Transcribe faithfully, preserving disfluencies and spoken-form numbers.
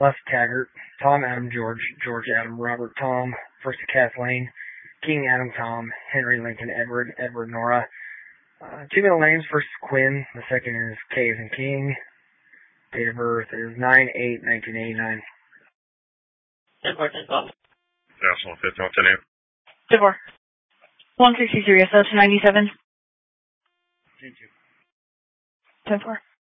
left Taggart, Tom Adam George, George Adam Robert Tom, first to Kathleen, King Adam Tom, Henry Lincoln Edward, Edward Nora. Uh, two middle names, first is Quinn, the second is K as in King. Date of birth is nine eight nineteen eighty-nine. ten four, ten four. National fifth, what's the name? ten four. one sixty-three, S S ninety-seven. G two. ten four.